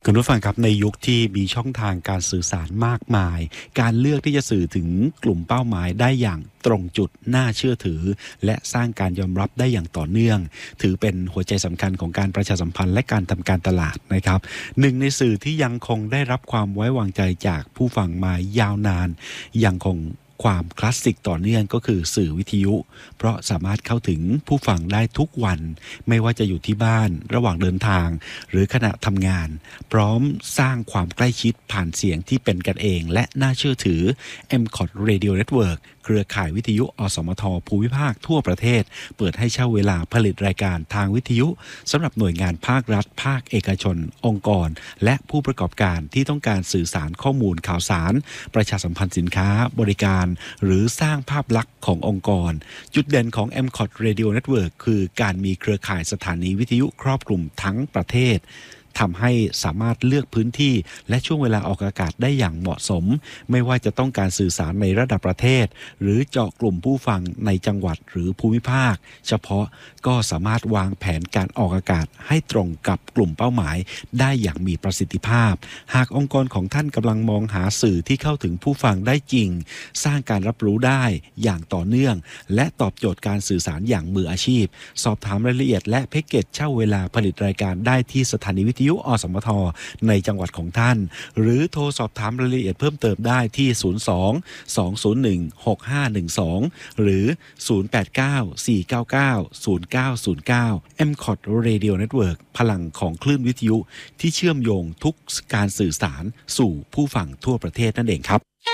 คุณผู้ฟังครับในยุคที่มีช่องทางการสื่อสารมากมายการเลือกที่จะสื่อถึงกลุ่มเป้าหมายได้อย่างตรงจุดน่าเชื่อถือและสร้างการยอมรับได้อย่างต่อเนื่องถือเป็นหัวใจสำคัญของการประชาสัมพันธ์และการทำการตลาดนะครับหนึ่งในสื่อที่ยังคงได้รับความไว้วางใจจากผู้ฟังมายาวนานยังคงความคลาสสิกต่อเนื่องก็คือสื่อวิทยุเพราะสามารถเข้าถึงผู้ฟังได้ทุกวันไม่ว่าจะอยู่ที่บ้านระหว่างเดินทางหรือขณะทำงานพร้อมสร้างความใกล้ชิดผ่านเสียงที่เป็นกันเองและน่าเชื่อถือ MCOT Radio Network เครือข่ายวิทยุอสมทภูมิภาคทั่วประเทศเปิดให้เช่าเวลาผลิตรายการทางวิทยุสำหรับหน่วยงานภาครัฐภาคเอกชนองค์กรและผู้ประกอบการที่ต้องการสื่อสารข้อมูลข่าวสารประชาสัมพันธ์สินค้าบริการหรือสร้างภาพลักษณ์ขององค์กรจุดเด่นของ MCOT Radio Network คือการมีเครือข่ายสถานีวิทยุครอบคลุมทั้งประเทศทำให้สามารถเลือกพื้นที่และช่วงเวลาออกอากาศได้อย่างเหมาะสมไม่ว่าจะต้องการสื่อสารในระดับประเทศหรือเจาะกลุ่มผู้ฟังในจังหวัดหรือภูมิภาคเฉพาะก็สามารถวางแผนการออกอากาศให้ตรงกับกลุ่มเป้าหมายได้อย่างมีประสิทธิภาพหากองค์กรของท่านกำลังมองหาสื่อที่เข้าถึงผู้ฟังได้จริงสร้างการรับรู้ได้อย่างต่อเนื่องและตอบโจทย์การสื่อสารอย่างมืออาชีพสอบถามรายละเอียดและแพ็กเกจเช่าเวลาผลิตรายการได้ที่สถานีวิทยุอสมทในจังหวัดของท่านหรือโทรสอบถามรายละเอียดเพิ่มเติมได้ที่02 201 6512หรือ089 499 0909 MCOT Radio Network พลังของคลื่นวิทยุที่เชื่อมโยงทุกการสื่อสารสู่ผู้ฟังทั่วประเทศนั่นเองครับ